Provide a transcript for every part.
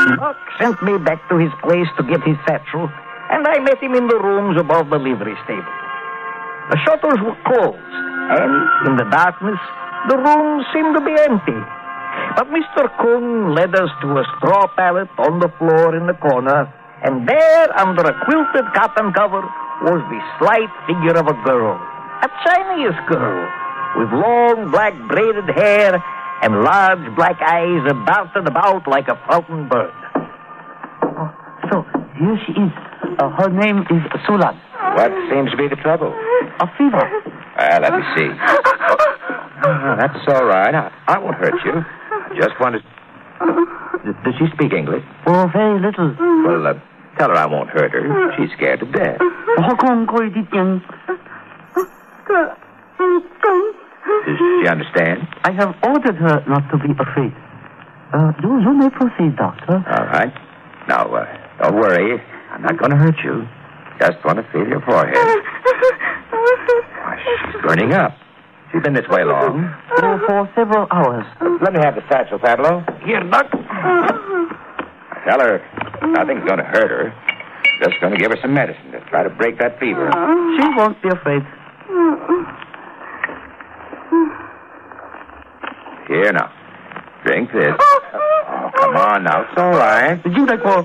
Buck sent me back to his place to get his satchel, and I met him in the rooms above the livery stable. The shutters were closed, and in the darkness, the room seemed to be empty. But Mr. Kung led us to a straw pallet on the floor in the corner, and there, under a quilted cotton cover, was the slight figure of a girl. A Chinese girl, with long black braided hair and large black eyes darted about like a fountain bird. So, here she is. Her name is Sulan. What seems to be the trouble? A fever. Let me see. That's all right. I won't hurt you. Just wanted... Does she speak English? Oh, very little. Well, tell her I won't hurt her. She's scared to death. Does she understand? I have ordered her not to be afraid. You may proceed, Doctor. All right. Now, don't worry. I'm not going to hurt you. Just want to feel your forehead. Why, she's burning up. She's been this way long. Oh, for several hours. Let me have the satchel, Pablo. Here, Doc. Tell her nothing's going to hurt her. Just going to give her some medicine to try to break that fever. She won't be afraid. Here, now. Drink this. Oh, come on now. It's all right. Did you like more?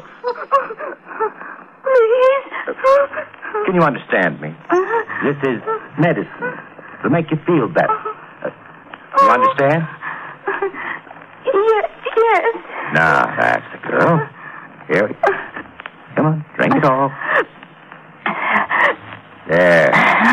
Can you understand me? This is medicine. It'll make you feel better. You understand? Yes. Now, that's the girl. Here. Come on, drink it all. There.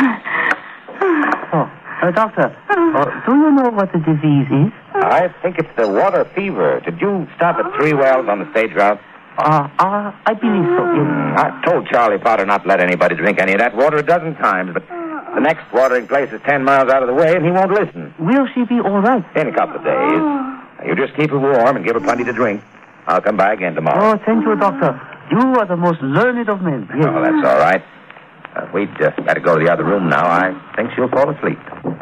Oh, Doctor, do you know what the disease is? I think it's the water fever. Did you stop at 3 wells on the stage route? I believe so, yes. I've told Charlie Potter not to let anybody drink any of that water a dozen times, but the next watering place is 10 miles out of the way, and he won't listen. Will she be all right? In a couple of days. You just keep her warm and give her plenty to drink. I'll come by again tomorrow. Oh, thank you, Doctor. You are the most learned of men. Yes. Oh, that's all right. We'd better go to the other room now. I think she'll fall asleep.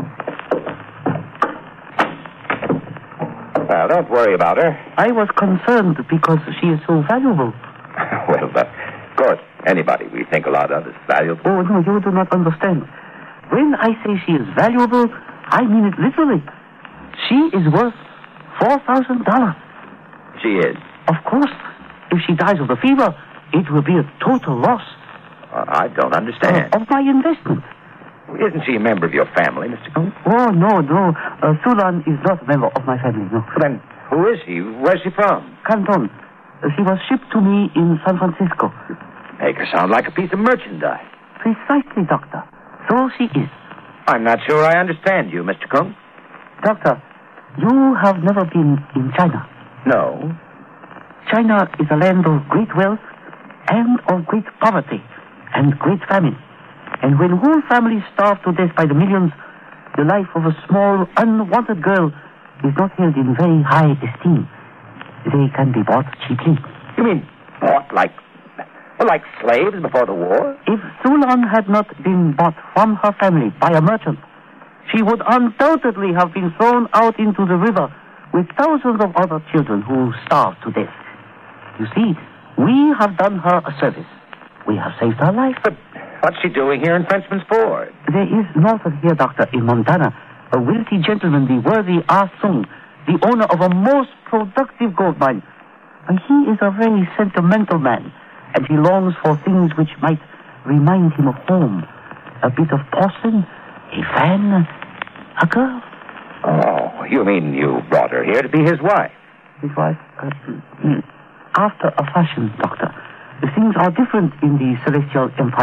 Well, don't worry about her. I was concerned because she is so valuable. Well, of course, anybody we think a lot of is valuable. Oh, no, you do not understand. When I say she is valuable, I mean it literally. She is worth $4,000. She is? Of course. If she dies of the fever, it will be a total loss. I don't understand. Of my investment. Isn't she a member of your family, Mr. Combs? Oh, no. Sulan is not a member of my family, no. Then who is she? Where's she from? Canton. She was shipped to me in San Francisco. Make her sound like a piece of merchandise. Precisely, Doctor. So she is. I'm not sure I understand you, Mr. Combs. Doctor, you have never been in China. No. China is a land of great wealth and of great poverty and great famine. And when whole families starve to death by the millions, the life of a small, unwanted girl is not held in very high esteem. They can be bought cheaply. You mean bought like slaves before the war? If Sulan had not been bought from her family by a merchant, she would undoubtedly have been thrown out into the river with thousands of other children who starved to death. You see, we have done her a service. We have saved her life. But what's she doing here in Frenchman's Ford? There is north of here, Doctor, in Montana, a wealthy gentleman, the worthy Ah Sung, the owner of a most productive gold mine. And he is a very sentimental man, and he longs for things which might remind him of home. A bit of porcelain, a fan, a girl. Oh, you mean you brought her here to be his wife? His wife? After a fashion, Doctor. Things are different in the Celestial Empire.